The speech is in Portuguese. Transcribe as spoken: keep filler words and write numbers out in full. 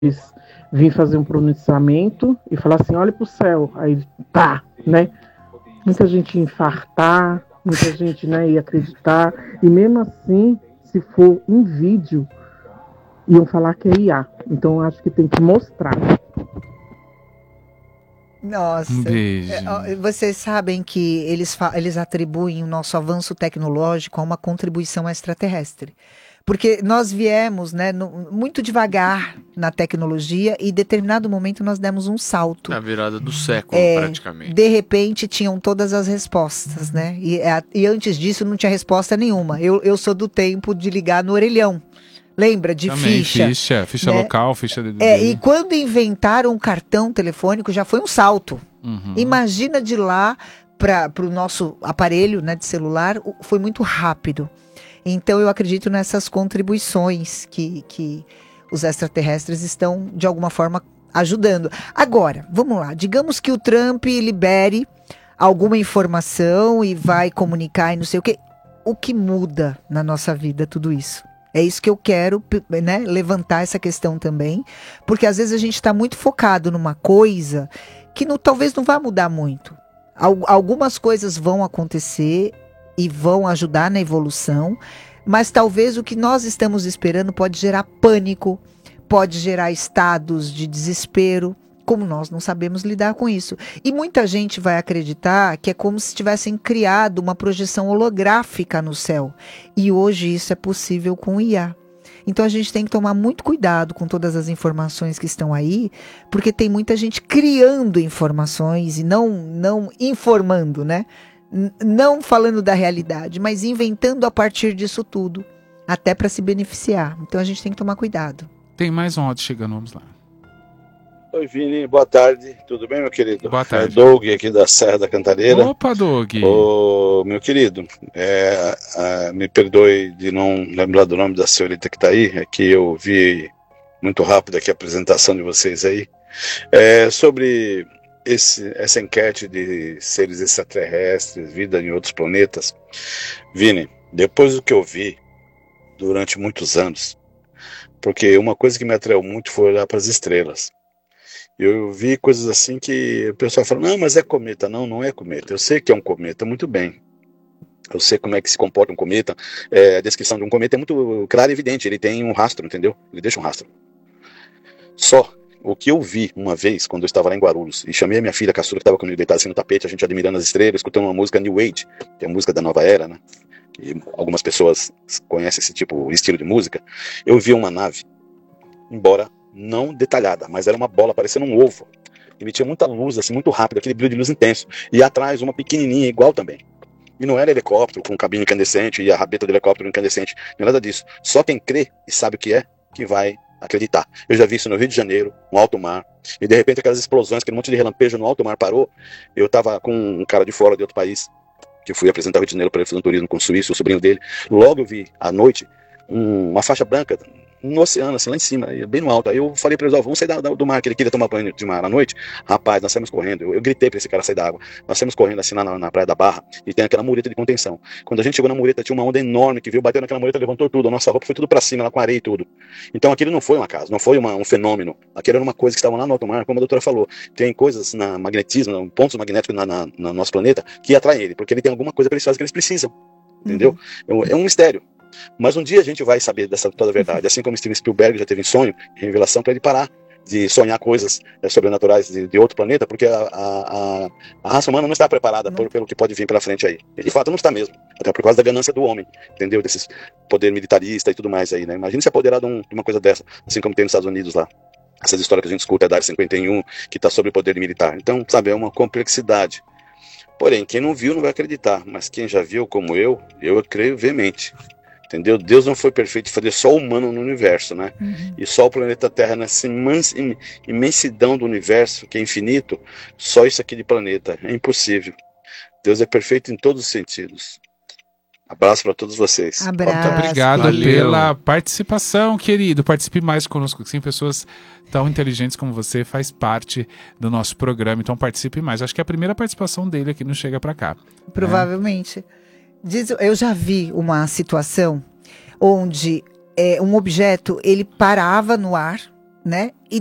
vir fazer um pronunciamento e falar assim, olha pro céu, aí tá, né? Muita gente ia infartar, muita gente, né, ia acreditar, e mesmo assim, se for um vídeo, iam falar que é I A. Então eu acho que tem que mostrar. Nossa, Um beijo. é, vocês sabem que eles, eles atribuem o nosso avanço tecnológico a uma contribuição extraterrestre. Porque nós viemos, né, no, muito devagar na tecnologia e em determinado momento nós demos um salto. Na virada do século, é, praticamente. De repente tinham todas as respostas, né? E, e antes disso não tinha resposta nenhuma. Eu, eu sou do tempo de ligar no orelhão. Lembra? De Também, ficha. ficha, ficha né? local, ficha de... É, e quando inventaram um cartão telefônico já foi um salto. Uhum. Imagina de lá para o nosso aparelho, né, de celular, foi muito rápido. Então eu acredito nessas contribuições que, que os extraterrestres estão, de alguma forma, ajudando. Agora, vamos lá, digamos que o Trump libere alguma informação e vai comunicar e não sei o quê. O que muda na nossa vida tudo isso? É isso que eu quero, né, levantar essa questão também, porque às vezes a gente está muito focado numa coisa que não, talvez não vá mudar muito. Al- algumas coisas vão acontecer e vão ajudar na evolução, mas talvez o que nós estamos esperando pode gerar pânico, pode gerar estados de desespero, como nós não sabemos lidar com isso. E muita gente vai acreditar que é como se tivessem criado uma projeção holográfica no céu. E hoje isso é possível com o I A. Então a gente tem que tomar muito cuidado com todas as informações que estão aí, porque tem muita gente criando informações e não, não informando, né? N- não falando da realidade, mas inventando a partir disso tudo, até para se beneficiar. Então a gente tem que tomar cuidado. Tem mais um áudio chegando, vamos lá. Oi, Vini, boa tarde. Tudo bem, meu querido? Boa tarde. É Doug aqui da Serra da Cantareira. Opa, Doug. Ô, meu querido, é, é, me perdoe de não lembrar do nome da senhorita que está aí, é que eu vi muito rápido aqui a apresentação de vocês aí. É, sobre esse, essa enquete de seres extraterrestres, vida em outros planetas. Vini, depois do que eu vi durante muitos anos, porque uma coisa que me atraiu muito foi olhar para as estrelas. Eu vi coisas assim que o pessoal fala, não, mas é cometa. Não, não é cometa. Eu sei que é um cometa, muito bem. Eu sei como é que se comporta um cometa. É, a descrição de um cometa é muito clara e evidente. Ele tem um rastro, entendeu? Ele deixa um rastro. Só o que eu vi uma vez, quando eu estava lá em Guarulhos, e chamei a minha filha caçula, que estava comigo deitada assim no tapete, a gente admirando as estrelas, escutando uma música New Age, que é a música da nova era, né? E algumas pessoas conhecem esse tipo, estilo de música. Eu vi uma nave, embora não detalhada, mas era uma bola parecendo um ovo. Emitia muita luz, assim, muito rápido, aquele brilho de luz intenso. E atrás uma pequenininha igual também. E não era helicóptero com cabine incandescente e a rabeta do helicóptero incandescente. Não é nada disso. Só quem crê e sabe o que é, que vai acreditar. Eu já vi isso no Rio de Janeiro, no alto mar. E de repente aquelas explosões, aquele monte de relampejo no alto mar parou. Eu tava com um cara de fora de outro país, que eu fui apresentar o Rio de Janeiro para ele fazer um turismo com o suíço, o sobrinho dele. Logo eu vi, à noite, um, uma faixa branca no oceano, assim, lá em cima, bem no alto. Aí eu falei pra eles, ó, vamos sair da, da, do mar, que ele queria tomar banho de mar à noite. Rapaz, nós saímos correndo, eu, eu gritei pra esse cara sair da água. Nós saímos correndo assim na, na praia da Barra, e tem aquela mureta de contenção. Quando a gente chegou na mureta, tinha uma onda enorme que veio, bateu naquela mureta, levantou tudo, a nossa roupa foi tudo pra cima, lá com areia e tudo. Então aquilo não foi um acaso, não foi uma, um fenômeno. Aquilo era uma coisa que estava lá no alto mar, como a doutora falou. Tem coisas na magnetismo, pontos magnéticos na, na, no nosso planeta, que atraem ele, porque ele tem alguma coisa que eles fazem que eles precisam. Entendeu? Uhum. É um mistério. Mas um dia a gente vai saber dessa toda a verdade, assim como Steven Spielberg já teve em sonho, em revelação, para ele parar de sonhar coisas é, sobrenaturais de, de outro planeta, porque a, a, a raça humana não está preparada por, pelo que pode vir pela frente aí. E de fato não está mesmo, até por causa da ganância do homem, entendeu? Desses poder militarista e tudo mais aí, né? Imagina se apoderar de, um, de uma coisa dessa, assim como tem nos Estados Unidos lá. Essas histórias que a gente escuta é da Área cinquenta e um, que está sobre o poder militar. Então, sabe, é uma complexidade. Porém, quem não viu não vai acreditar, mas quem já viu, como eu, eu creio veemente. Entendeu? Deus não foi perfeito de fazer só o humano no universo, né? Uhum. E só o planeta Terra, nessa imensidão do universo, que é infinito, só isso aqui de planeta. É impossível. Deus é perfeito em todos os sentidos. Abraço para todos vocês. Abraço. Muito obrigado Valeu. pela participação, querido. Participe mais conosco. Sim, pessoas tão inteligentes como você faz parte do nosso programa, então participe mais. Acho que é a primeira participação dele aqui no Chega Pra Cá. Provavelmente. É. Diz, eu já vi uma situação onde é, um objeto, ele parava no ar né?